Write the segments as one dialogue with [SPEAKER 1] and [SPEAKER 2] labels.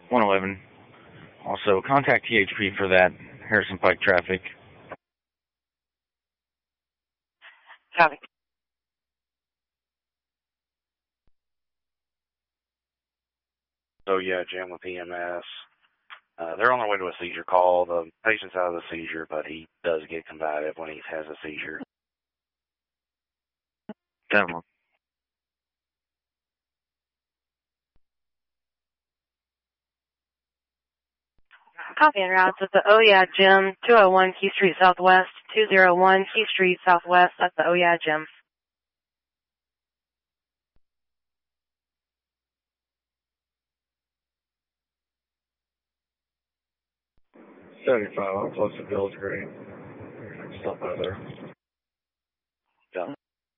[SPEAKER 1] 111. Also, contact THP for that Harrison Pike traffic.
[SPEAKER 2] Copy.
[SPEAKER 3] So yeah, Jim with EMS. They're on their way to a seizure call. The patient's out of the seizure, but he does get combative when he has a seizure.
[SPEAKER 1] Devil.
[SPEAKER 2] Copy en route at the Gym, 201 Key Street Southwest, 201 Key Street Southwest at the Gym.
[SPEAKER 4] I'm close to Bill's Green. Stop by there.
[SPEAKER 3] Yeah.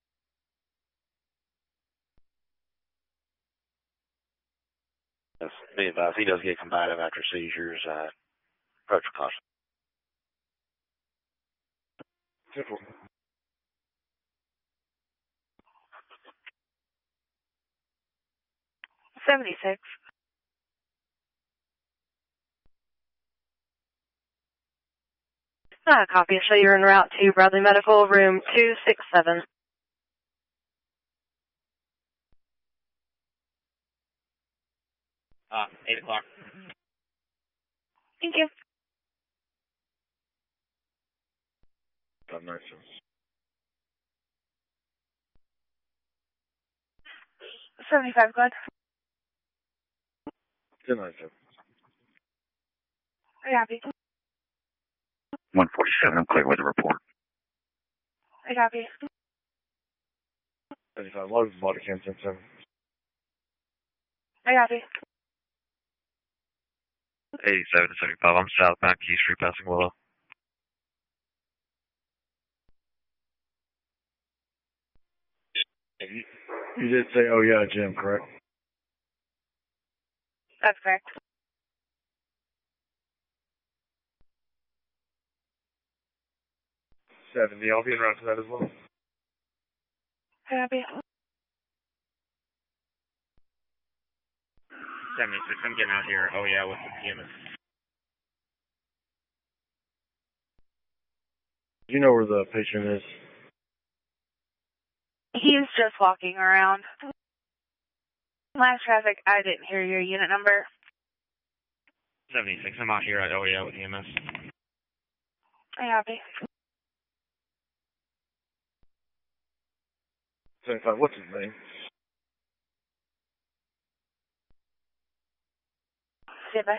[SPEAKER 3] Be advised, he does get combative after seizures. Approach with caution.
[SPEAKER 4] Simple.
[SPEAKER 2] 76. Copy. So you're en route to Bradley Medical, room 267.
[SPEAKER 1] 8 o'clock.
[SPEAKER 2] Thank you.
[SPEAKER 4] Nice.
[SPEAKER 2] 75, go ahead.
[SPEAKER 4] Good night, sir.
[SPEAKER 2] Are you happy?
[SPEAKER 1] 147, I'm clear with the report.
[SPEAKER 2] Are you happy?
[SPEAKER 4] 75, load of body cam 10-7.
[SPEAKER 2] Are you happy?
[SPEAKER 1] 87 to 75, I'm southbound Key Street passing Willow.
[SPEAKER 4] You did say, oh yeah, Jim, correct?
[SPEAKER 2] That's correct.
[SPEAKER 4] 70, I'll be en route to that as well.
[SPEAKER 2] Are you happy?
[SPEAKER 1] 76, I'm getting out here. Oh yeah, with the PMS.
[SPEAKER 4] Do you know where the patient is?
[SPEAKER 2] He's just walking around. Last traffic, I didn't hear your unit number.
[SPEAKER 1] 76, I'm out here at OEA with EMS.
[SPEAKER 2] Are you happy?
[SPEAKER 4] 75, what's his name?
[SPEAKER 2] Goodbye.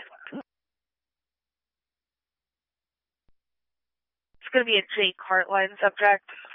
[SPEAKER 2] It's going to be a Jake Hartline subject.